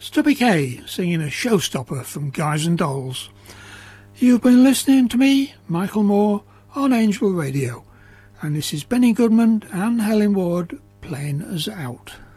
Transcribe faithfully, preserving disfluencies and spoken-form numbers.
Stubby K singing a showstopper from Guys and Dolls. You've been listening to me, Michael Moore, on Angel Radio, and this is Benny Goodman and Helen Ward playing us out.